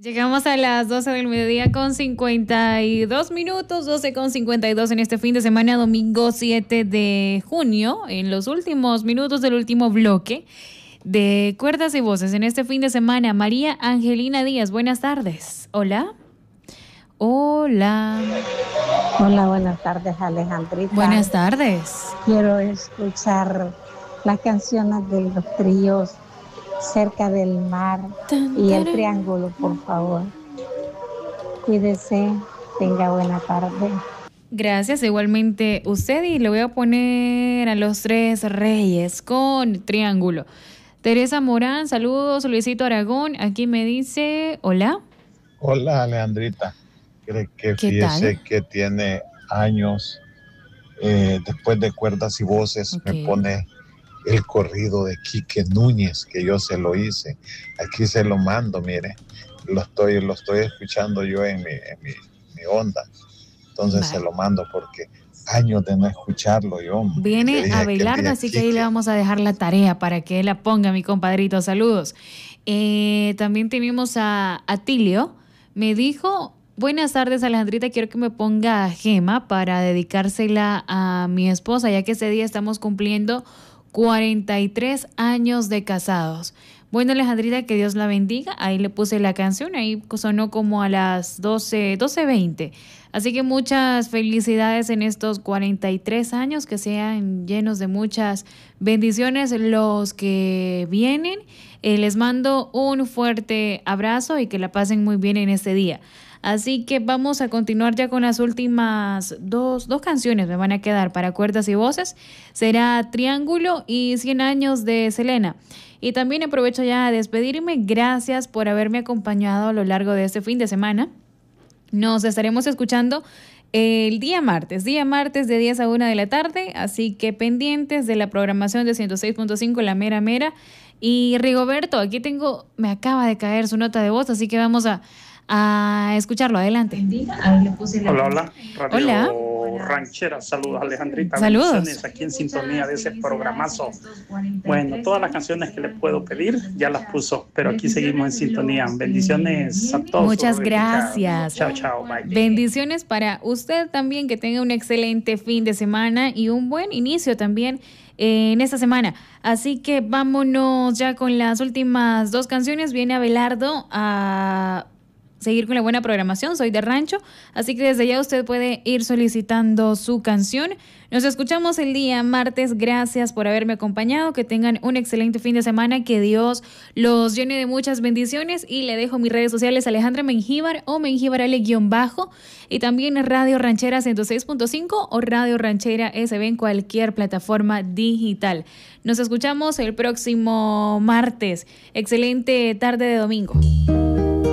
Llegamos a las 12 del mediodía con 52 minutos, 12 con 52 en este fin de semana, domingo 7 de junio, en los últimos minutos del último bloque de Cuerdas y Voces. En este fin de semana, María Angelina Díaz, buenas tardes. Hola. Hola. Hola, buenas tardes, Alejandrita. Buenas tardes. Quiero escuchar las canciones de los tríos Cerca del Mar y El Triángulo, por favor. Cuídese, tenga buena tarde. Gracias, igualmente usted, y le voy a poner a Los Tres Reyes con Triángulo. Teresa Morán, saludos. Luisito Aragón, aquí me dice, hola. Hola, Alejandrita. Creo que fíjese que tiene años, después de Cuerdas y Voces, me pone el corrido de Quique Núñez, que yo se lo hice. Aquí se lo mando, mire. Lo estoy escuchando yo en mi onda. Entonces se lo mando porque años de no escucharlo yo. Viene Abelardo, así que ahí le vamos a dejar la tarea para que él la ponga, mi compadrito. Saludos. También tenemos a Atilio. Me dijo, buenas tardes, Alejandrita, quiero que me ponga Gema para dedicársela a mi esposa, ya que ese día estamos cumpliendo 43 años de casados. Bueno, Alejandrita, que Dios la bendiga. Ahí le puse la canción, ahí sonó como a las 12:20. Así que muchas felicidades en estos 43 años, que sean llenos de muchas bendiciones los que vienen. Les mando un fuerte abrazo y que la pasen muy bien en este día. Así que vamos a continuar ya con las últimas dos canciones. Me van a quedar para Cuerdas y Voces. Será Triángulo y 100 años de Selena. Y también aprovecho ya a despedirme. Gracias por haberme acompañado a lo largo de este fin de semana. Nos estaremos escuchando el día martes de 10 a 1 de la tarde. Así que pendientes de la programación de 106.5, La Mera Mera. Y Rigoberto, aquí me acaba de caer su nota de voz, así que vamos a escucharlo. Adelante. Hola. Radio Hola. Ranchera, saludos, Alejandrita. Saludos. Bendiciones aquí en sintonía de ese programazo. Bueno, todas las canciones que le puedo pedir ya las puso, pero aquí seguimos en sintonía. Bendiciones a todos. Muchas gracias. Chao, bye. Bendiciones para usted también, que tenga un excelente fin de semana y un buen inicio también en esta semana. Así que vámonos ya con las últimas dos canciones. Viene Abelardo a seguir con la buena programación. Soy de Rancho, así que desde ya usted puede ir solicitando su canción. Nos escuchamos el día martes. Gracias por haberme acompañado. Que tengan un excelente fin de semana. Que Dios los llene de muchas bendiciones. Y le dejo mis redes sociales: Alejandra Mengíbar o Mengíbar_. Y también Radio Ranchera 106.5 o Radio Ranchera SB en cualquier plataforma digital. Nos escuchamos el próximo martes. Excelente tarde de domingo.